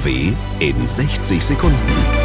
NRW in 60 Sekunden.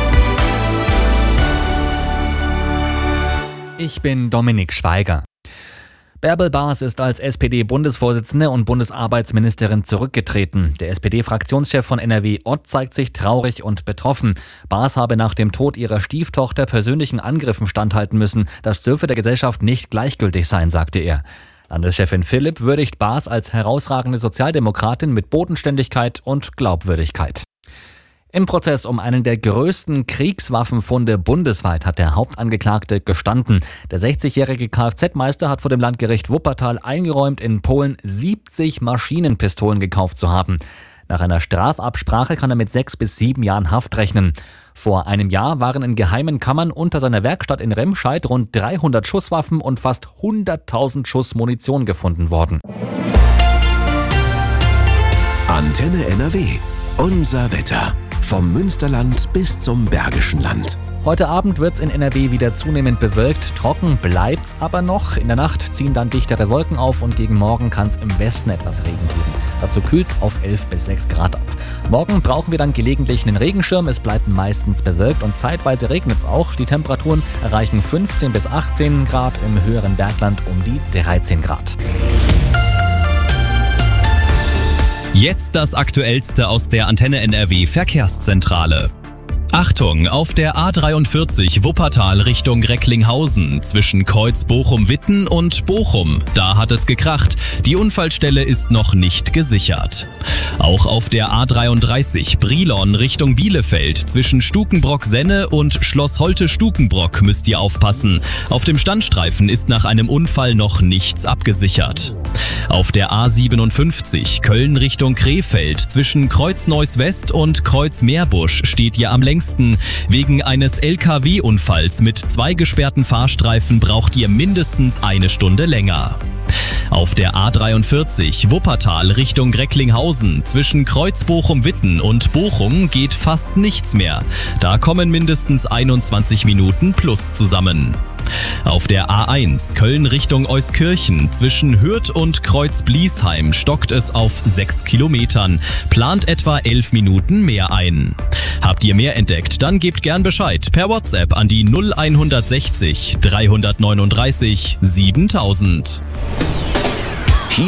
Ich bin Dominik Schweiger. Bärbel Baas ist als SPD-Bundesvorsitzende und Bundesarbeitsministerin zurückgetreten. Der SPD-Fraktionschef von NRW Ott zeigt sich traurig und betroffen. Baas habe nach dem Tod ihrer Stieftochter persönlichen Angriffen standhalten müssen. Das dürfe der Gesellschaft nicht gleichgültig sein, sagte er. Landeschefin Philipp würdigt Baas als herausragende Sozialdemokratin mit Bodenständigkeit und Glaubwürdigkeit. Im Prozess um einen der größten Kriegswaffenfunde bundesweit hat der Hauptangeklagte gestanden. Der 60-jährige Kfz-Meister hat vor dem Landgericht Wuppertal eingeräumt, in Polen 70 Maschinenpistolen gekauft zu haben. Nach einer Strafabsprache kann er mit 6 bis 7 Jahren Haft rechnen. Vor einem Jahr waren in geheimen Kammern unter seiner Werkstatt in Remscheid rund 300 Schusswaffen und fast 100.000 Schuss Munition gefunden worden. Antenne NRW. Unser Wetter. Vom Münsterland bis zum Bergischen Land. Heute Abend wird's in NRW wieder zunehmend bewölkt. Trocken bleibt's aber noch. In der Nacht ziehen dann dichtere Wolken auf und gegen Morgen kann's im Westen etwas Regen geben. Dazu kühlt's auf 11 bis 6 Grad ab. Morgen brauchen wir dann gelegentlich einen Regenschirm. Es bleibt meistens bewölkt und zeitweise regnet's auch. Die Temperaturen erreichen 15 bis 18 Grad, im höheren Bergland um die 13 Grad. Jetzt das Aktuellste aus der Antenne NRW Verkehrszentrale. Achtung, auf der A43 Wuppertal Richtung Recklinghausen zwischen Kreuz Bochum-Witten und Bochum. Da hat es gekracht. Die Unfallstelle ist noch nicht gesichert. Auch auf der A33 Brilon Richtung Bielefeld zwischen Stukenbrock-Senne und Schloss Holte-Stukenbrock müsst ihr aufpassen. Auf dem Standstreifen ist nach einem Unfall noch nichts abgesichert. Auf der A57 Köln Richtung Krefeld zwischen Kreuz Neuss-West und Kreuz Meerbusch steht ihr am längsten. Wegen eines LKW-Unfalls mit 2 gesperrten Fahrstreifen braucht ihr mindestens 1 Stunde länger. Auf der A43 Wuppertal Richtung Recklinghausen zwischen Kreuz Bochum-Witten und Bochum geht fast nichts mehr. Da kommen mindestens 21 Minuten plus zusammen. Auf der A1 Köln Richtung Euskirchen zwischen Hürth und Kreuz-Bliesheim stockt es auf 6 Kilometern. Plant etwa 11 Minuten mehr ein. Habt ihr mehr entdeckt, dann gebt gern Bescheid per WhatsApp an die 0160 339 7000.